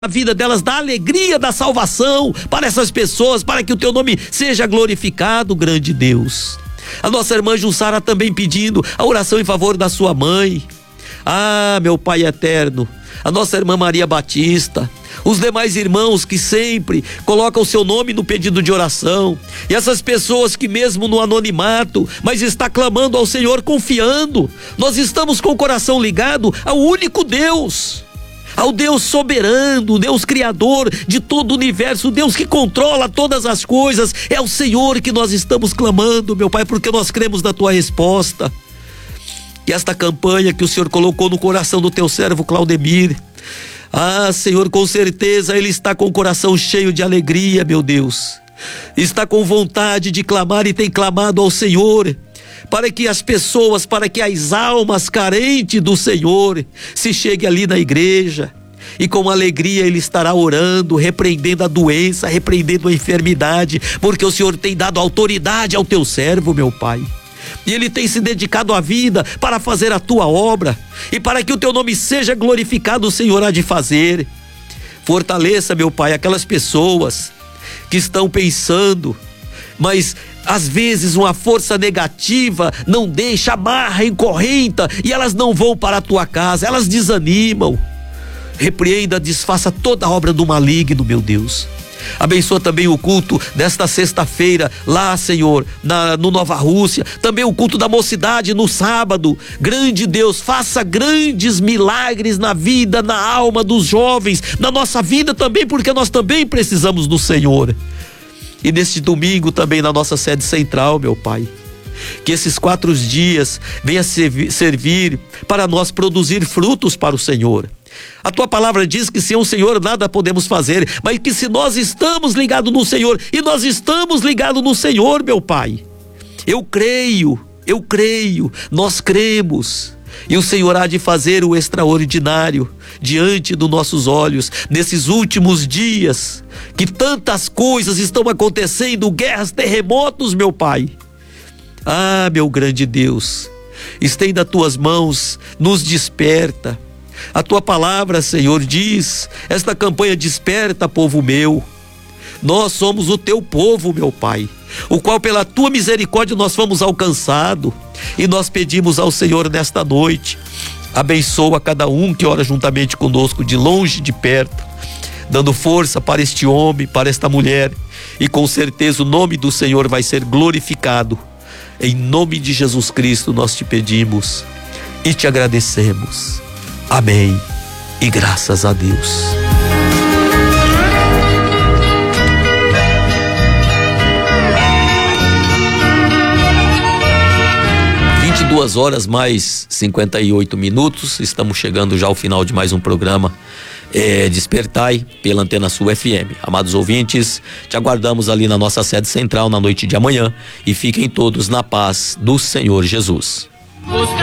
a vida delas, da alegria da salvação para essas pessoas, para que o teu nome seja glorificado, grande Deus. A nossa irmã Jussara também pedindo a oração em favor da sua mãe. Ah, meu Pai eterno, a nossa irmã Maria Batista, os demais irmãos que sempre colocam o seu nome no pedido de oração, e essas pessoas que mesmo no anonimato, mas está clamando ao Senhor, confiando. Nós estamos com o coração ligado ao único Deus, ao Deus soberano, Deus criador de todo o universo, Deus que controla todas as coisas. É o Senhor que nós estamos clamando, meu Pai, porque nós cremos na tua resposta. E esta campanha que o Senhor colocou no coração do teu servo Claudemir, ah, Senhor, com certeza ele está com o coração cheio de alegria, meu Deus, está com vontade de clamar e tem clamado ao Senhor, para que as pessoas, para que as almas carentes do Senhor se cheguem ali na igreja, e com alegria ele estará orando, repreendendo a doença, repreendendo a enfermidade, porque o Senhor tem dado autoridade ao teu servo, meu Pai, e ele tem se dedicado à vida para fazer a tua obra, e para que o teu nome seja glorificado, o Senhor há de fazer. Fortaleça, meu Pai, aquelas pessoas que estão pensando, mas às vezes uma força negativa não deixa, amarra, encorrenta, e elas não vão para a tua casa, elas desanimam. Repreenda, desfaça toda a obra do maligno, meu Deus. Abençoa também o culto desta sexta-feira lá, Senhor, no Nova Rússia, também o culto da mocidade no sábado. Grande Deus, faça grandes milagres na vida, na alma dos jovens, na nossa vida também, porque nós também precisamos do Senhor. E neste domingo também na nossa sede central, meu Pai, que esses 4 dias venha servir para nós produzir frutos para o Senhor. A tua palavra diz que sem o Senhor nada podemos fazer, mas que se nós estamos ligados no Senhor, e nós estamos ligados no Senhor, meu Pai, eu creio, nós cremos, e o Senhor há de fazer o extraordinário diante dos nossos olhos, nesses últimos dias, que tantas coisas estão acontecendo, guerras, terremotos, meu Pai. Ah, meu grande Deus, estenda as tuas mãos, nos desperta. A tua palavra, Senhor, diz, esta campanha desperta, povo meu. Nós somos o teu povo, meu Pai, o qual pela tua misericórdia nós fomos alcançados, e nós pedimos ao Senhor nesta noite, abençoa cada um que ora juntamente conosco, de longe, de perto, dando força para este homem, para esta mulher, e com certeza o nome do Senhor vai ser glorificado. Em nome de Jesus Cristo nós te pedimos e te agradecemos. Amém. E graças a Deus. Horas mais 58 minutos, estamos chegando já ao final de mais um programa Despertai pela Antena Sul FM. Amados ouvintes, te aguardamos ali na nossa sede central na noite de amanhã, e fiquem todos na paz do Senhor Jesus.